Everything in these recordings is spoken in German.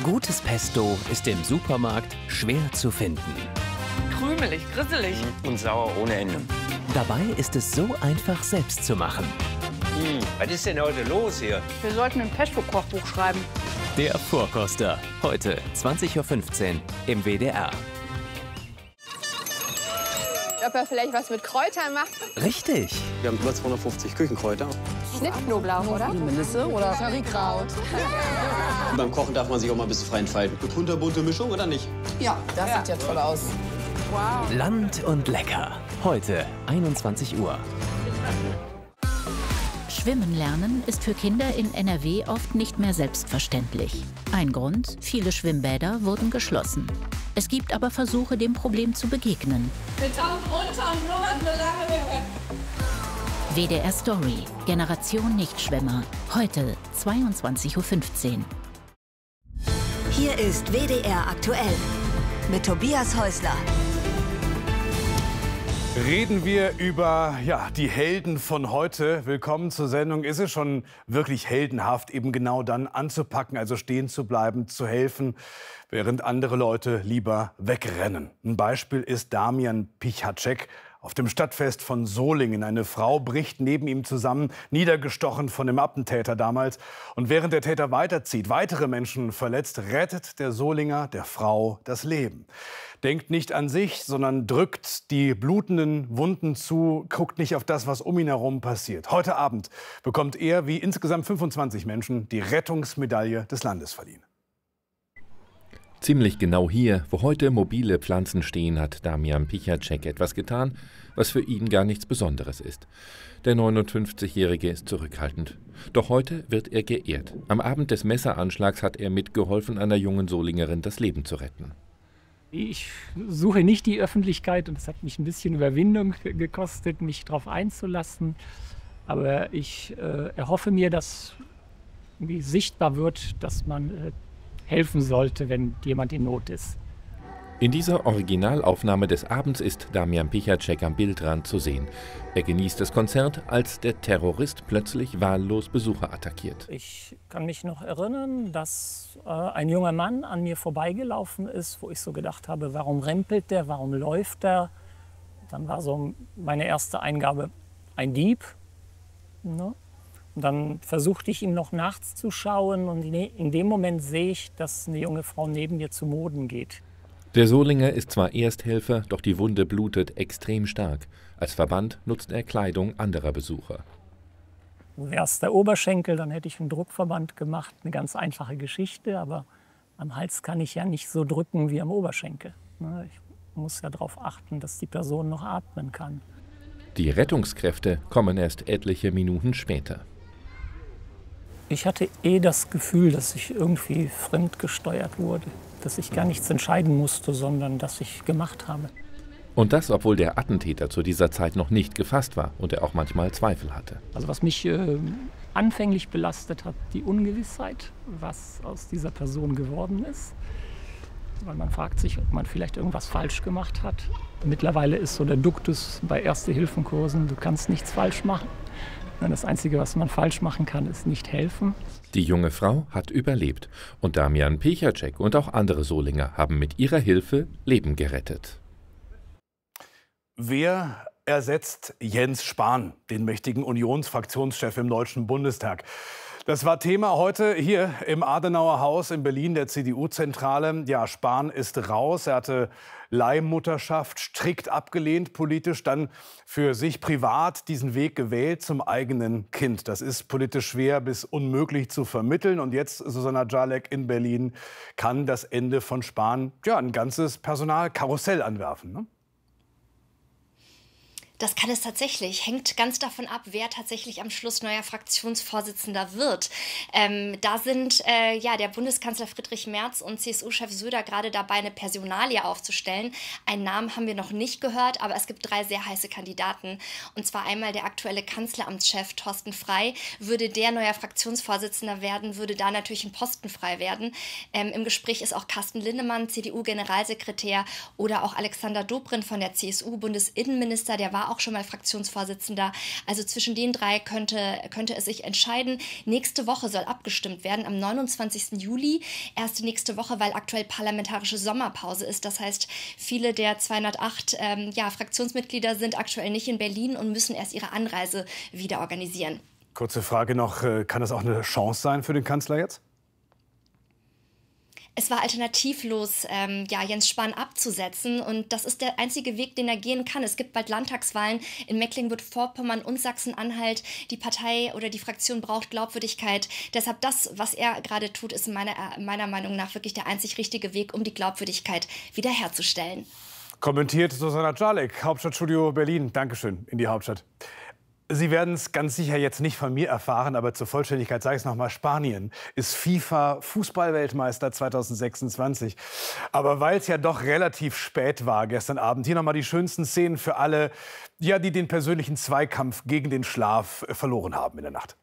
Gutes Pesto ist im Supermarkt schwer zu finden. Krümelig, grisselig. Und sauer ohne Ende. Dabei ist es so einfach selbst zu machen. Was ist denn heute los hier? Wir sollten ein Pesto-Kochbuch schreiben. Der Vorkoster. Heute 20:15 Uhr im WDR. Ob er vielleicht was mit Kräutern macht? Richtig. Wir haben über 250 Küchenkräuter. Schnittknoblauch, oder? Melisse oder Currykraut. Und beim Kochen darf man sich auch mal ein bisschen frei entfalten. Eine kunterbunte Mischung oder nicht? Ja, das sieht ja toll aus. Wow. Land und lecker. Heute 21 Uhr. Schwimmen lernen ist für Kinder in NRW oft nicht mehr selbstverständlich. Ein Grund: viele Schwimmbäder wurden geschlossen. Es gibt aber Versuche, dem Problem zu begegnen. Mit Daumen runter und nur eine lange WDR Story. Generation Nichtschwimmer. Heute 22:15 Uhr. Hier ist WDR aktuell mit Tobias Häusler. Reden wir über die Helden von heute. Willkommen zur Sendung. Ist es schon wirklich heldenhaft, eben genau dann anzupacken, also stehen zu bleiben, zu helfen, während andere Leute lieber wegrennen? Ein Beispiel ist Damian Pichacek auf dem Stadtfest von Solingen. Eine Frau bricht neben ihm zusammen, niedergestochen von dem Attentäter damals. Und während der Täter weiterzieht, weitere Menschen verletzt, rettet der Solinger der Frau das Leben. Denkt nicht an sich, sondern drückt die blutenden Wunden zu, guckt nicht auf das, was um ihn herum passiert. Heute Abend bekommt er, wie insgesamt 25 Menschen, die Rettungsmedaille des Landes verliehen. Ziemlich genau hier, wo heute mobile Pflanzen stehen, hat Damian Pichacek etwas getan, was für ihn gar nichts Besonderes ist. Der 59-Jährige ist zurückhaltend. Doch heute wird er geehrt. Am Abend des Messeranschlags hat er mitgeholfen, einer jungen Solingerin das Leben zu retten. Ich suche nicht die Öffentlichkeit und es hat mich ein bisschen Überwindung gekostet, mich darauf einzulassen. Aber ich erhoffe mir, dass irgendwie sichtbar wird, dass man helfen sollte, wenn jemand in Not ist. In dieser Originalaufnahme des Abends ist Damian Pichacek am Bildrand zu sehen. Er genießt das Konzert, als der Terrorist plötzlich wahllos Besucher attackiert. Ich kann mich noch erinnern, dass ein junger Mann an mir vorbeigelaufen ist, wo ich so gedacht habe, warum rempelt der, warum läuft der? Dann war so meine erste Eingabe, ein Dieb. Ne? Und dann versuchte ich ihm noch nachts zu schauen und in dem Moment sehe ich, dass eine junge Frau neben mir zu Boden geht. Der Solinger ist zwar Ersthelfer, doch die Wunde blutet extrem stark. Als Verband nutzt er Kleidung anderer Besucher. Wäre es der Oberschenkel, dann hätte ich einen Druckverband gemacht. Eine ganz einfache Geschichte, aber am Hals kann ich ja nicht so drücken wie am Oberschenkel. Ich muss ja darauf achten, dass die Person noch atmen kann. Die Rettungskräfte kommen erst etliche Minuten später. Ich hatte das Gefühl, dass ich irgendwie fremdgesteuert wurde. Dass ich gar nichts entscheiden musste, sondern dass ich gemacht habe. Und das, obwohl der Attentäter zu dieser Zeit noch nicht gefasst war und er auch manchmal Zweifel hatte. Also was mich anfänglich belastet hat, die Ungewissheit, was aus dieser Person geworden ist. Weil man fragt sich, ob man vielleicht irgendwas falsch gemacht hat. Mittlerweile ist so der Duktus bei Erste-Hilfen-Kursen, du kannst nichts falsch machen. Das Einzige, was man falsch machen kann, ist nicht helfen. Die junge Frau hat überlebt und Damian Pichacek und auch andere Solinger haben mit ihrer Hilfe Leben gerettet. Wer ersetzt Jens Spahn, den mächtigen Unionsfraktionschef im Deutschen Bundestag? Das war Thema heute hier im Adenauer Haus in Berlin, der CDU-Zentrale. Ja, Spahn ist raus. Er hatte Leihmutterschaft strikt abgelehnt politisch, dann für sich privat diesen Weg gewählt zum eigenen Kind. Das ist politisch schwer bis unmöglich zu vermitteln. Und jetzt, Susanna Jalek in Berlin, kann das Ende von Spahn ein ganzes Personalkarussell anwerfen, ne? Das kann es tatsächlich. Hängt ganz davon ab, wer tatsächlich am Schluss neuer Fraktionsvorsitzender wird. Da sind der Bundeskanzler Friedrich Merz und CSU-Chef Söder gerade dabei, eine Personalie aufzustellen. Einen Namen haben wir noch nicht gehört, aber es gibt 3 sehr heiße Kandidaten. Und zwar einmal der aktuelle Kanzleramtschef Thorsten Frey. Würde der neuer Fraktionsvorsitzender werden, würde da natürlich ein Posten frei werden. Im Gespräch ist auch Carsten Linnemann, CDU-Generalsekretär, oder auch Alexander Dobrindt von der CSU, Bundesinnenminister. Der war auch schon mal Fraktionsvorsitzender. Also zwischen den drei könnte es sich entscheiden. Nächste Woche soll abgestimmt werden, am 29. Juli. Erst nächste Woche, weil aktuell parlamentarische Sommerpause ist. Das heißt, viele der 208 Fraktionsmitglieder sind aktuell nicht in Berlin und müssen erst ihre Anreise wieder organisieren. Kurze Frage noch, kann das auch eine Chance sein für den Kanzler jetzt? Es war alternativlos, Jens Spahn abzusetzen. Und das ist der einzige Weg, den er gehen kann. Es gibt bald Landtagswahlen in Mecklenburg-Vorpommern und Sachsen-Anhalt. Die Partei oder die Fraktion braucht Glaubwürdigkeit. Deshalb das, was er gerade tut, ist meiner Meinung nach wirklich der einzig richtige Weg, um die Glaubwürdigkeit wiederherzustellen. Kommentiert Susanna Czalek, Hauptstadtstudio Berlin. Dankeschön in die Hauptstadt. Sie werden es ganz sicher jetzt nicht von mir erfahren, aber zur Vollständigkeit sage ich es nochmal. Spanien ist FIFA-Fußball-Weltmeister 2026. Aber weil es ja doch relativ spät war gestern Abend, hier nochmal die schönsten Szenen für alle, ja, die den persönlichen Zweikampf gegen den Schlaf verloren haben in der Nacht.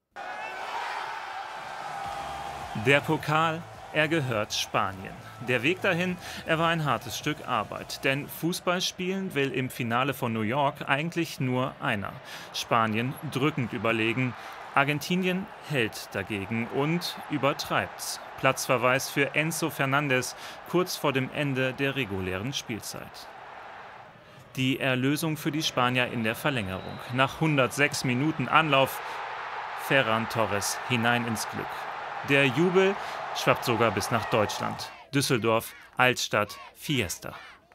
Der Pokal, er gehört Spanien. Der Weg dahin, er war ein hartes Stück Arbeit. Denn Fußball spielen will im Finale von New York eigentlich nur einer. Spanien drückend überlegen. Argentinien hält dagegen und übertreibt's. Platzverweis für Enzo Fernandez kurz vor dem Ende der regulären Spielzeit. Die Erlösung für die Spanier in der Verlängerung. Nach 106 Minuten Anlauf, Ferran Torres hinein ins Glück. Der Jubel schwappt sogar bis nach Deutschland. Düsseldorf, Altstadt, Fiesta.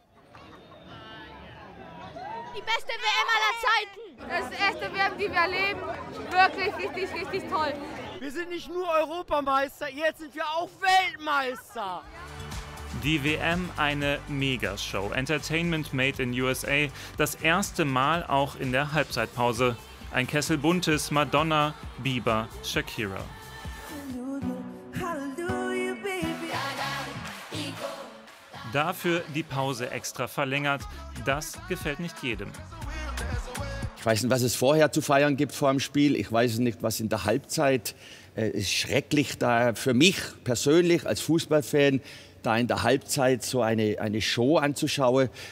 Die beste WM aller Zeiten. Das ist die erste WM, die wir erleben. Wirklich richtig, richtig toll. Wir sind nicht nur Europameister, jetzt sind wir auch Weltmeister. Die WM eine Megashow. Entertainment made in USA. Das erste Mal auch in der Halbzeitpause. Ein Kessel Buntes, Madonna, Bieber, Shakira. Dafür die Pause extra verlängert. Das gefällt nicht jedem. Ich weiß nicht, was es vorher zu feiern gibt vor dem Spiel. Ich weiß nicht, was in der Halbzeit ist. Schrecklich da für mich persönlich als Fußballfan, da in der Halbzeit so eine Show anzuschauen.